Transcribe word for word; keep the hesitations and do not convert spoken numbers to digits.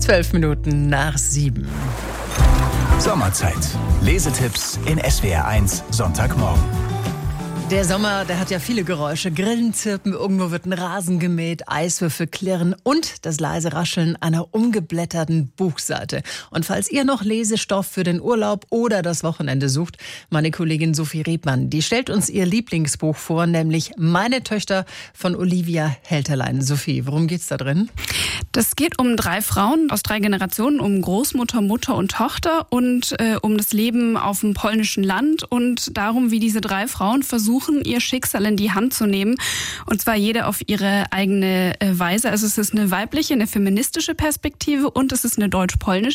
Zwölf Minuten nach sieben. Sommerzeit. Lesetipps in S W R eins Sonntagmorgen. Der Sommer, der hat ja viele Geräusche. Grillen zirpen, irgendwo wird ein Rasen gemäht, Eiswürfel klirren und das leise Rascheln einer umgeblätterten Buchseite. Und falls ihr noch Lesestoff für den Urlaub oder das Wochenende sucht, meine Kollegin Sophie Rebmann, die stellt uns ihr Lieblingsbuch vor, nämlich Meine Töchter von Olivia Helterlein. Sophie, worum geht's da drin? Das geht um drei Frauen aus drei Generationen, um Großmutter, Mutter und Tochter und äh, um das Leben auf dem polnischen Land und darum, wie diese drei Frauen versuchen, ihr Schicksal in die Hand zu nehmen. Und zwar jede auf ihre eigene äh, Weise. Also es ist eine weibliche, eine feministische Perspektive und es ist eine deutsch-polnische